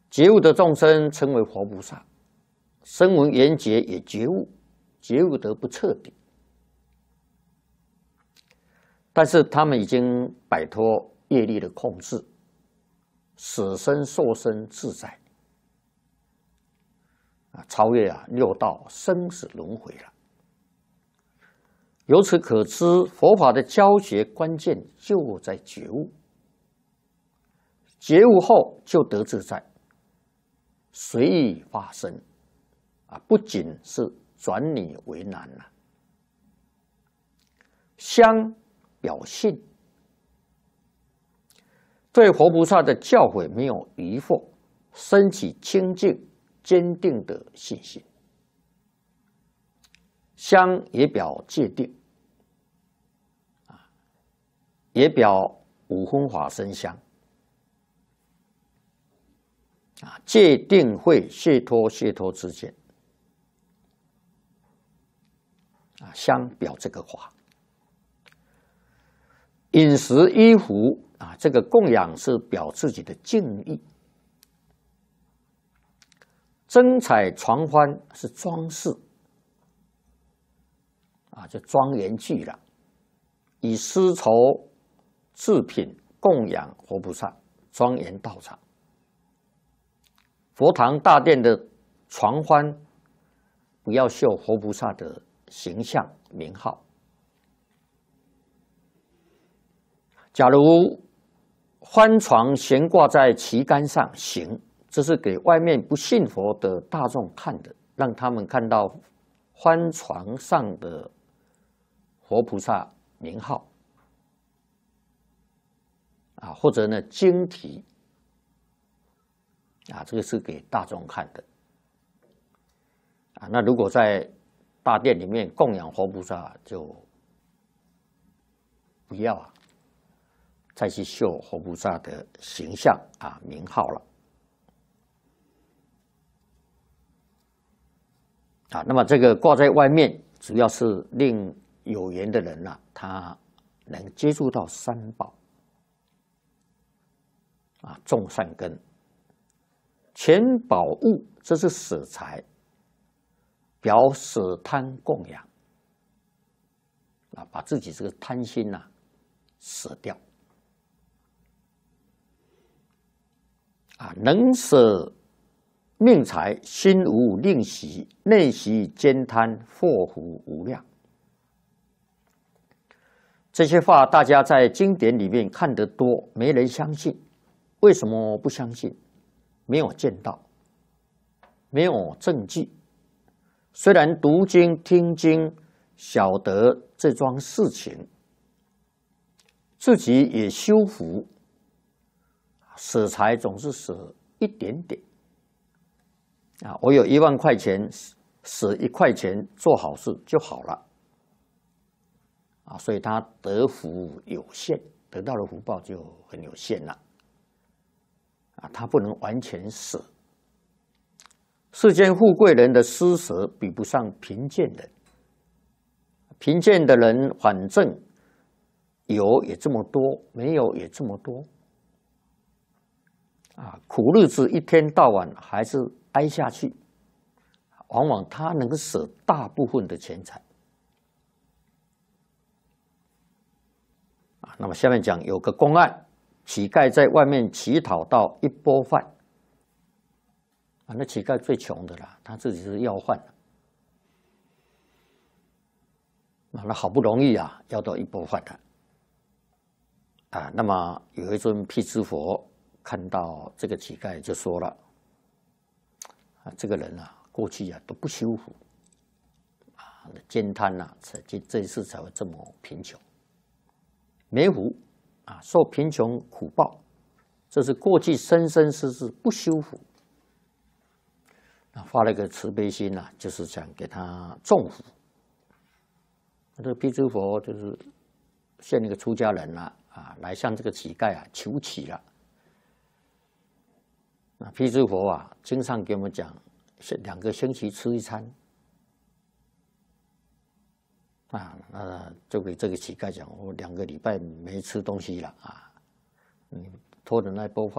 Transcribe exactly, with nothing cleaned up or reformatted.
觉悟的众生称为活菩萨，声闻缘觉也觉悟，觉悟得不彻底，但是他们已经摆脱业力的控制，死生受生自在，啊，超越啊六道生死轮回了。由此可知，佛法的教学关键就在觉悟，觉悟后就得自在，随意发生，啊，不仅是转你为难了。相表信，对活菩萨的教诲没有疑惑，升起清净坚定的信心。相也表戒定，也表五分法身相。啊，戒定慧解脱解脱之见，啊，相表这个法。饮食衣服啊，这个供养是表自己的敬意。灯彩床幡是装饰，啊，就庄严具了。以丝绸制品供养活菩萨，庄严道场。佛堂大殿的床幡不要绣活菩萨的形象名号。假如幡床悬挂在旗杆上行，这是给外面不信佛的大众看的，让他们看到幡床上的活菩萨名号啊，或者呢经题啊，这个是给大众看的啊。那如果在大殿里面供养活菩萨，就不要啊再去绣活菩萨的形象啊名号了啊。那么这个挂在外面，主要是令有缘的人啊，他能接触到三宝啊，种善根。钱宝物，这是舍财，表舍贪供养啊，把自己这个贪心呐、啊、舍掉啊，能舍命财，心无吝惜，内息兼贪，祸福无量。这些话大家在经典里面看得多，没人相信。为什么不相信？没有见到，没有证据。虽然读经听经，晓得这桩事情，自己也修福，舍财总是舍一点点啊。我有一万块钱，舍一块钱做好事就好了啊。所以他得福有限，得到的福报就很有限了。啊，他不能完全舍。世间富贵人的施舍比不上贫贱人，贫贱的人反正有也这么多，没有也这么多。啊，苦日子一天到晚还是挨下去，往往他能舍大部分的钱财。啊，那么下面讲有个公案。乞丐在外面乞讨到一钵饭，啊，那乞丐最穷的啦，他自己是要饭的，啊，那好不容易啊要到一钵饭了，啊，那么有一尊辟支佛看到这个乞丐就说了，啊，这个人啊过去啊都不修福，啊，兼贪呐，这这一次才会这么贫穷，没福。啊，受贫穷苦报，这是过去生生世世不修福。啊，发了一个慈悲心呐、啊，就是想给他种福。这个辟支佛就是现一个出家人了啊，来向这个乞丐啊求乞了。那辟支佛啊，经上给我们讲，是两个星期吃一餐。啊，那就给这个乞丐讲，我两个礼拜没吃东西了啊，你拖着那钵饭。